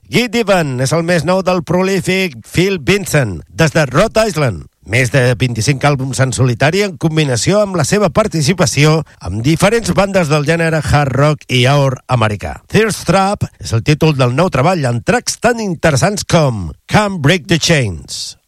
Get Even és el més nou del prolífic Phil Vincent, des de Rhode Island. Més de 25 àlbums en solitari en combinació amb la seva participació amb diferents bandes del gènere hard rock i yaourt americà. Thirst Trap és el títol del nou treball amb tracks tan interessants com Can't Break the Chains.